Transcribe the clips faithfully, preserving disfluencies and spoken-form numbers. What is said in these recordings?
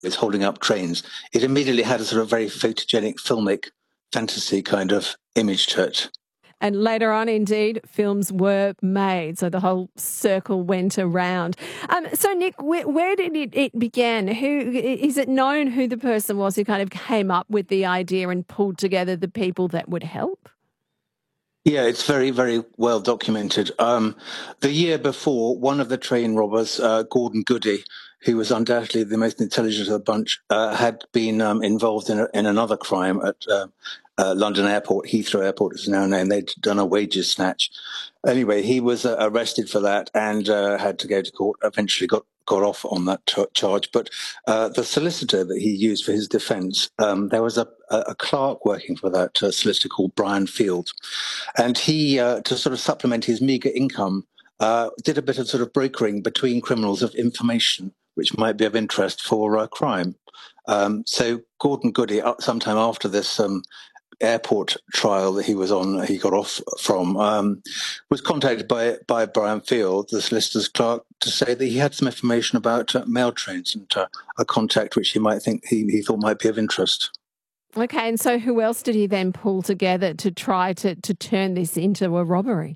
is holding up trains, it immediately had a sort of very photogenic, filmic, fantasy kind of image to it. And later on, indeed, films were made. So the whole circle went around. Um, so, Nick, where, where did it, it begin? Who is it known who the person was who kind of came up with the idea and pulled together the people that would help? Yeah, it's very, very well documented. Um, the year before, one of the train robbers, uh, Gordon Goody, who was undoubtedly the most intelligent of the bunch, uh, had been um, involved in, a, in another crime at uh, uh, London Airport, Heathrow Airport is now named. They'd done a wages snatch. Anyway, he was uh, arrested for that and uh, had to go to court, eventually got got off on that t- charge. But uh, the solicitor that he used for his defence, um, there was a, a clerk working for that uh, solicitor called Brian Field. And he, uh, to sort of supplement his meagre income, uh, did a bit of sort of brokering between criminals of information which might be of interest for uh, crime. Um, so Gordon Goody, uh, sometime after this um, airport trial that he was on, he got off from, um, was contacted by by Brian Field, the solicitor's clerk, to say that he had some information about uh, mail trains and uh, a contact which he might think he, he thought might be of interest. Okay, and so who else did he then pull together to try to, to turn this into a robbery?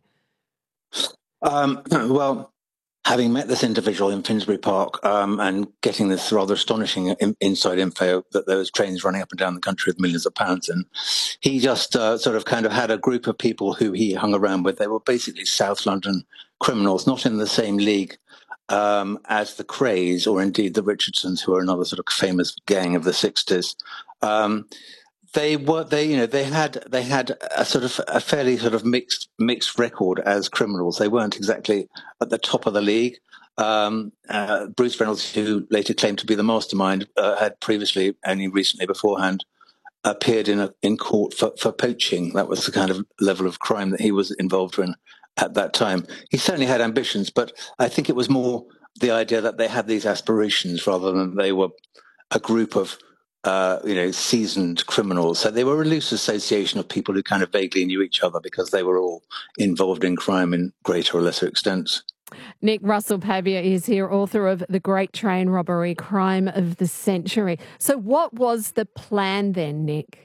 Um, well, having met this individual in Finsbury Park um, and getting this rather astonishing in, inside info that there was trains running up and down the country with millions of pounds in, he just uh, sort of kind of had a group of people who he hung around with. They were basically South London criminals, not in the same league um, as the Krays or indeed the Richardsons, who are another sort of famous gang of the sixties. Um, They were they you know they had they had a sort of a fairly sort of mixed mixed record as criminals. They weren't exactly at the top of the league. Um, uh, Bruce Reynolds, who later claimed to be the mastermind, uh, had previously, only recently beforehand, appeared in a, in court for, for poaching. That was the kind of level of crime that he was involved in at that time. He certainly had ambitions, but I think it was more the idea that they had these aspirations rather than they were a group of Uh, you know, seasoned criminals. So they were a loose association of people who kind of vaguely knew each other because they were all involved in crime in greater or lesser extents. Nick Russell-Pavier is here, author of The Great Train Robbery, Crime of the Century. So what was the plan then, Nick?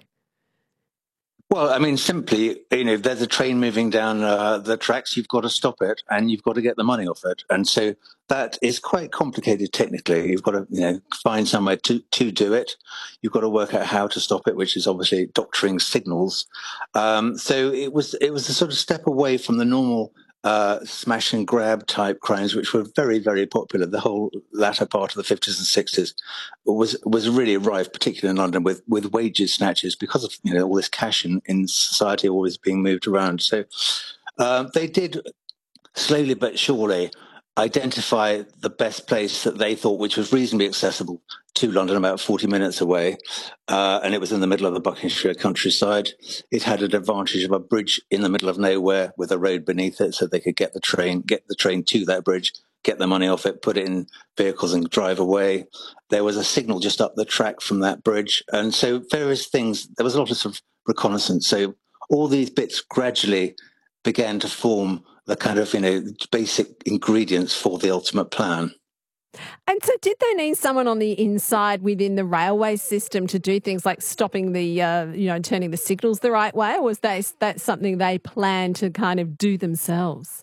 Well, I mean, simply, you know, if there's a train moving down uh, the tracks, you've got to stop it and you've got to get the money off it. And so that is quite complicated technically. You've got to, you know, find somewhere to, to do it. You've got to work out how to stop it, which is obviously doctoring signals. Um, so it was it was a sort of step away from the normal uh, smash and grab type crimes, which were very, very popular. The whole latter part of the fifties and sixties was was really rife, particularly in London, with, with wages snatches because of, you know, all this cash in, in society always being moved around. So uh, they did slowly but surely identify the best place that they thought, which was reasonably accessible to London, about forty minutes away, uh, and it was in the middle of the Buckinghamshire countryside. It had an advantage of a bridge in the middle of nowhere with a road beneath it, so they could get the train, get the train to that bridge, get the money off it, put it in vehicles and drive away. There was a signal just up the track from that bridge, and so various things. There was a lot of sort of reconnaissance. So all these bits gradually began to form the kind of, you know, basic ingredients for the ultimate plan. And so did they need someone on the inside within the railway system to do things like stopping the, uh, you know, turning the signals the right way, or was that, that something they planned to kind of do themselves?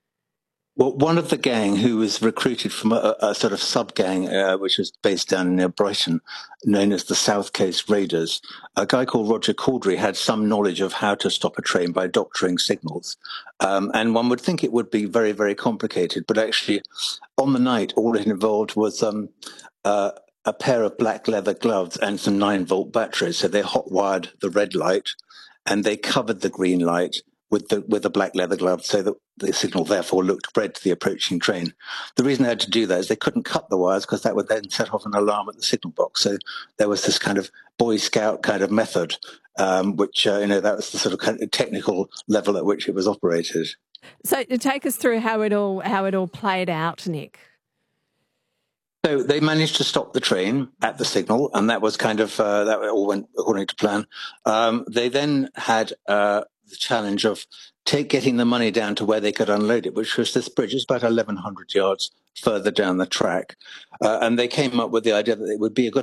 Well, one of the gang who was recruited from a, a sort of sub-gang, uh, which was based down near Brighton, known as the South Coast Raiders, a guy called Roger Caudry had some knowledge of how to stop a train by doctoring signals. Um, and one would think it would be very, very complicated, but actually on the night, all it involved was um, uh, a pair of black leather gloves and some nine-volt batteries. So they hot-wired the red light and they covered the green light with the with the black leather glove, so that the signal therefore looked red to the approaching train. The reason they had to do that is they couldn't cut the wires because that would then set off an alarm at the signal box. So there was this kind of Boy Scout kind of method, um, which, uh, you know, that was the sort of, kind of technical level at which it was operated. So to take us through how it all how it all played out, Nick. So they managed to stop the train at the signal, and that was kind of, uh, that all went according to plan. Um, they then had uh, the challenge of take, getting the money down to where they could unload it, which was this bridge. It's about eleven hundred yards further down the track. Uh, and they came up with the idea that it would be a good